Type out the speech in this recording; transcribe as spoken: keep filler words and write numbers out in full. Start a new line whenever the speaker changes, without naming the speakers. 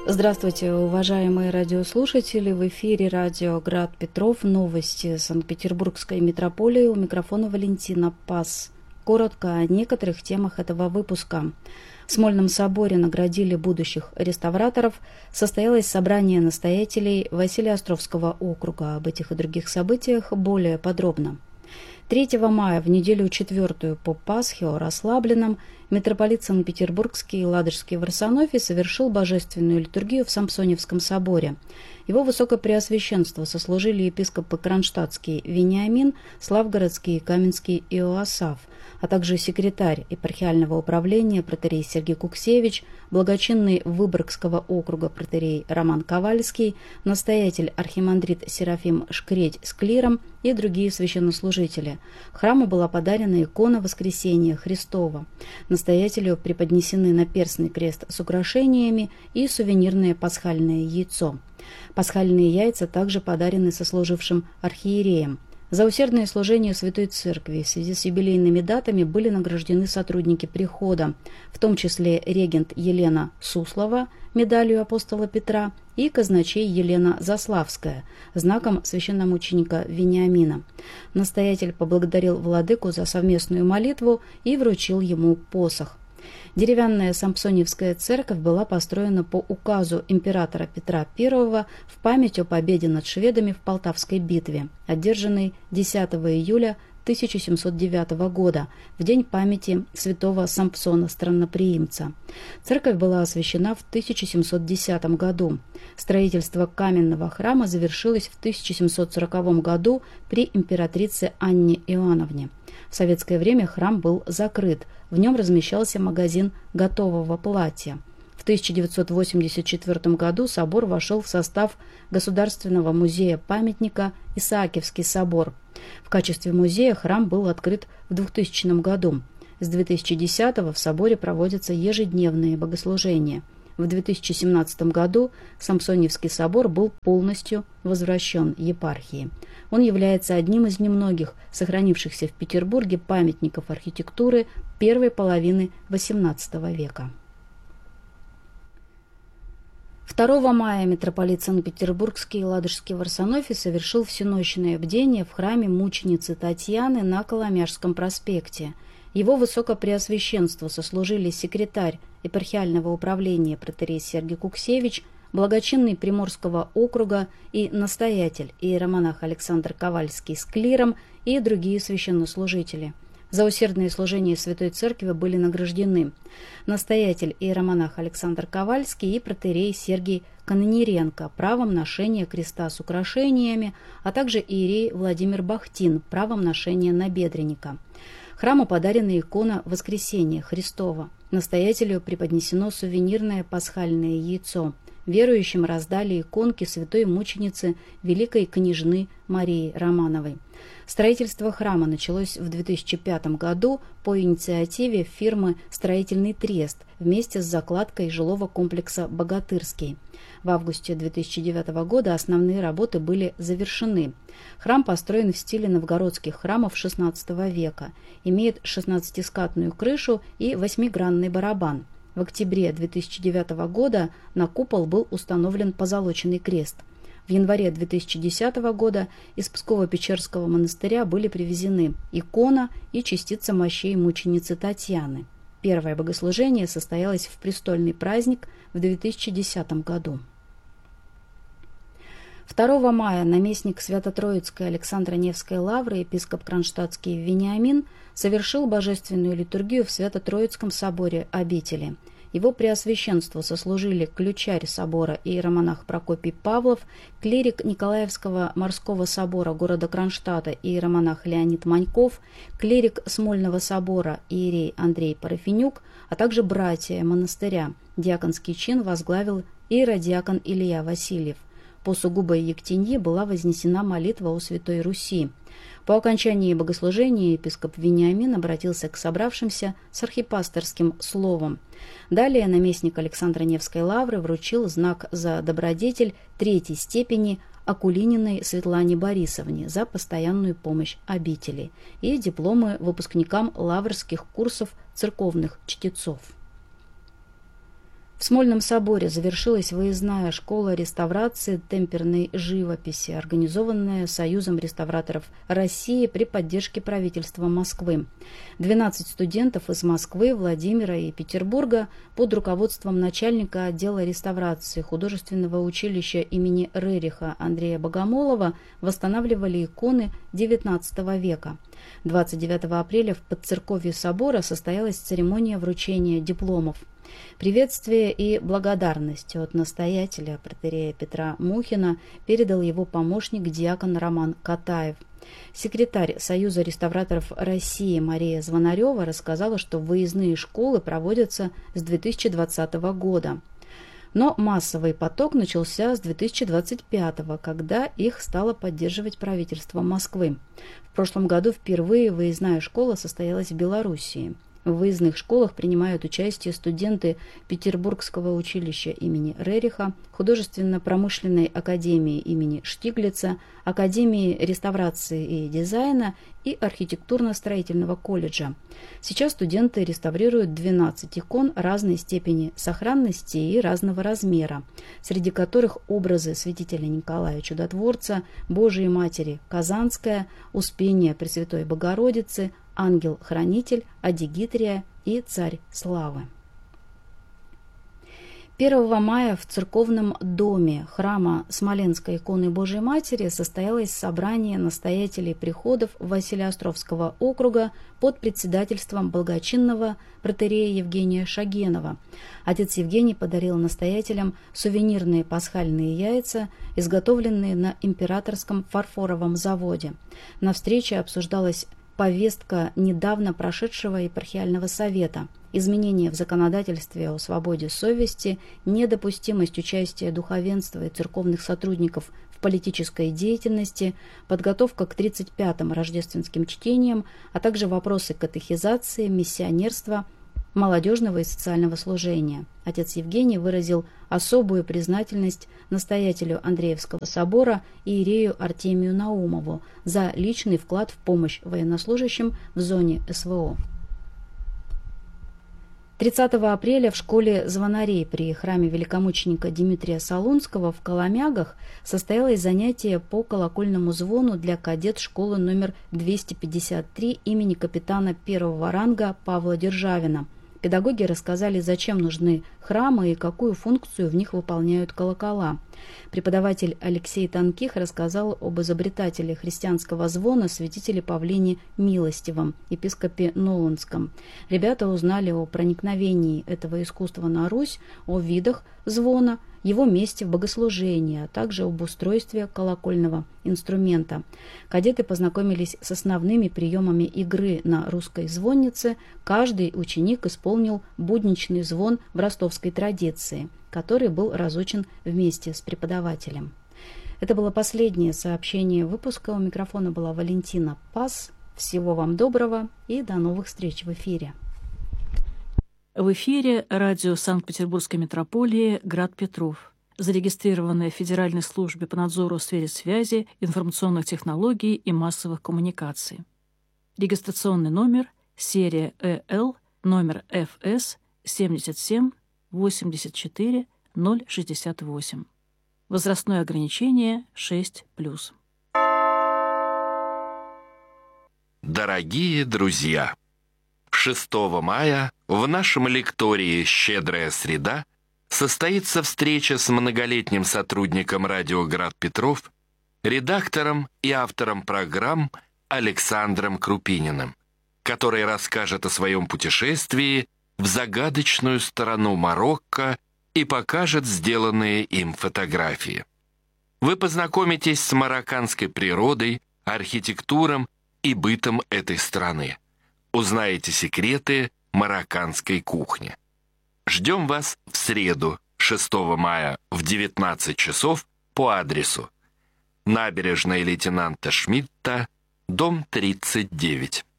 Здравствуйте, уважаемые радиослушатели! В эфире радио «Град Петров». Новости Санкт-Петербургской метрополии. У микрофона Валентина Пас. Коротко о некоторых темах этого выпуска. В Смольном соборе наградили будущих реставраторов. Состоялось собрание настоятелей Василеостровского округа. Об этих и других событиях более подробно. третьего мая, в неделю четвертую по Пасхе, о расслабленном, митрополит Санкт-Петербургский и Ладожский в Варсонофе совершил божественную литургию в Самсоневском соборе. Его высокопреосвященство сослужили епископы Кронштадтский Вениамин, Славгородский и Каменский Иоасаф, а также секретарь епархиального управления протоиерей Сергий Куксевич, благочинный Выборгского округа протоиерей Роман Ковальский, настоятель архимандрит Серафим Шкредь с клиром и другие священнослужители. Храму была подарена икона Воскресения Христова. Настоятелю преподнесены наперстный крест с украшениями и сувенирное пасхальное яйцо. Пасхальные яйца также подарены сослужившим архиереям. За усердное служение Святой Церкви в связи с юбилейными датами были награждены сотрудники прихода, в том числе регент Елена Суслова медалью апостола Петра и казначей Елена Заславская знаком священномученика Вениамина. Настоятель поблагодарил владыку за совместную молитву и вручил ему посох. Деревянная Самсоневская церковь была построена по указу императора Петра Первого в память о победе над шведами в Полтавской битве, одержанной десятого июля тысяча семьсот девятого года, в день памяти святого Сампсона Странноприимца. Церковь была освящена в тысяча семьсот десятом году. Строительство каменного храма завершилось в тысяча семьсот сороковом году при императрице Анне Иоанновне. В советское время храм был закрыт, в нем размещался магазин готового платья. В тысяча девятьсот восемьдесят четвёртом году собор вошел в состав Государственного музея-памятника Исаакиевский собор. В качестве музея храм был открыт в двухтысячном году. С две тысячи десятого в соборе проводятся ежедневные богослужения. В две тысячи семнадцатом году Самсоневский собор был полностью возвращен епархии. Он является одним из немногих сохранившихся в Петербурге памятников архитектуры первой половины восемнадцатого века. второго мая митрополит Санкт-Петербургский и Ладожский в Варсонофе совершил всенощное бдение в храме мученицы Татьяны на Коломяжском проспекте. Его высокопреосвященство сослужили секретарь епархиального управления протоиерей Сергий Куксевич, благочинный Приморского округа и настоятель иеромонах Александр Ковальский с клиром и другие священнослужители. За усердное служение Святой Церкви были награждены настоятель иеромонах Александр Ковальский и протоиерей Сергий Канониренко правом ношения креста с украшениями, а также иерей Владимир Бахтин правом ношения набедренника. Храму подарена икона Воскресения Христова. Настоятелю преподнесено сувенирное пасхальное яйцо. Верующим раздали иконки святой мученицы Великой княжны Марии Романовой. Строительство храма началось в две тысячи пятом году по инициативе фирмы «Строительный трест» вместе с закладкой жилого комплекса «Богатырский». В августе две тысячи девятого года основные работы были завершены. Храм построен в стиле новгородских храмов шестнадцатого века, имеет шестнадцатискатную крышу и восьмигранный барабан. В октябре две тысячи девятого года на купол был установлен позолоченный крест. В январе две тысячи десятого года из Псково-Печерского монастыря были привезены икона и частица мощей мученицы Татьяны. Первое богослужение состоялось в престольный праздник в две тысячи десятом году. второго мая наместник Свято-Троицкой Александро-Невской лавры епископ Кронштадтский Вениамин совершил божественную литургию в Свято-Троицком соборе обители. Его преосвященство сослужили ключарь собора иеромонах Прокопий Павлов, клирик Николаевского морского собора города Кронштадта иеромонах Леонид Маньков, клирик Смольного собора иерей Андрей Парафенюк, а также братья монастыря. Диаконский чин возглавил иеродиакон Илья Васильев. По сугубой ектенье была вознесена молитва о Святой Руси. По окончании богослужения епископ Вениамин обратился к собравшимся с архипасторским словом. Далее наместник Александро-Невской лавры вручил знак за добродетель третьей степени Акулининой Светлане Борисовне за постоянную помощь обители и дипломы выпускникам лаврских курсов церковных чтецов. В Смольном соборе завершилась выездная школа реставрации темперной живописи, организованная Союзом реставраторов России при поддержке правительства Москвы. двенадцать студентов из Москвы, Владимира и Петербурга под руководством начальника отдела реставрации художественного училища имени Рериха Андрея Богомолова восстанавливали иконы девятнадцатого века. двадцать девятого апреля в подцерковье собора состоялась церемония вручения дипломов. Приветствие и благодарность от настоятеля протоиерея Петра Мухина передал его помощник диакон Роман Катаев. Секретарь Союза реставраторов России Мария Звонарева рассказала, что выездные школы проводятся с две тысячи двадцатого года. Но массовый поток начался с две тысячи двадцать пятого, когда их стало поддерживать правительство Москвы. В прошлом году впервые выездная школа состоялась в Белоруссии. В выездных школах принимают участие студенты Петербургского училища имени Рериха, Художественно-промышленной академии имени Штиглица, Академии реставрации и дизайна и архитектурно-строительного колледжа. Сейчас студенты реставрируют двенадцать икон разной степени сохранности и разного размера, среди которых образы святителя Николая Чудотворца, Божией Матери Казанская, Успения Пресвятой Богородицы, Ангел-Хранитель, Адигитрия и Царь Славы. первого мая в церковном доме храма Смоленской иконы Божией Матери состоялось собрание настоятелей приходов Василеостровского округа под председательством благочинного протоиерея Евгения Шагенова. Отец Евгений подарил настоятелям сувенирные пасхальные яйца, изготовленные на императорском фарфоровом заводе. На встрече обсуждалась повестка недавно прошедшего епархиального совета, изменения в законодательстве о свободе совести, недопустимость участия духовенства и церковных сотрудников в политической деятельности, подготовка к тридцать пятым рождественским чтениям, а также вопросы катехизации, миссионерства, молодежного и социального служения. Отец Евгений выразил особую признательность настоятелю Андреевского собора иерею Артемию Наумову за личный вклад в помощь военнослужащим в зоне эс вэ о. тридцатого апреля в школе звонарей при храме великомученика Дмитрия Солунского в Коломягах состоялось занятие по колокольному звону для кадет школы номер двести пятьдесят три имени капитана первого ранга Павла Державина. Педагоги рассказали, зачем нужны храмы и какую функцию в них выполняют колокола. Преподаватель Алексей Тонких рассказал об изобретателе христианского звона святителе Павлине Милостивом, епископе Ноландском. Ребята узнали о проникновении этого искусства на Русь, о видах звона, его месте в богослужении, а также об устройстве колокольного инструмента. Кадеты познакомились с основными приемами игры на русской звоннице. Каждый ученик исполнил будничный звон в ростовской традиции, который был разучен вместе с преподавателем. Это было последнее сообщение выпуска. У микрофона была Валентина Пас. Всего вам доброго и до новых встреч в эфире.
В эфире радио Санкт-Петербургской метрополии «Град Петров», зарегистрированное в Федеральной службе по надзору в сфере связи, информационных технологий и массовых коммуникаций. Регистрационный номер серия э эл, номер эф эс семьдесят семь восемьдесят четыре ноль шестьдесят восемь. Возрастное ограничение шесть плюс.
Дорогие друзья! шестого мая в нашем лектории «Щедрая среда» состоится встреча с многолетним сотрудником радио «Град Петров», редактором и автором программ Александром Крупининым, который расскажет о своем путешествии в загадочную сторону Марокко и покажет сделанные им фотографии. Вы познакомитесь с марокканской природой, архитектурой и бытом этой страны. Узнаете секреты марокканской кухни. Ждем вас в среду, шестого мая в девятнадцать часов по адресу: набережная лейтенанта Шмидта, дом тридцать девять.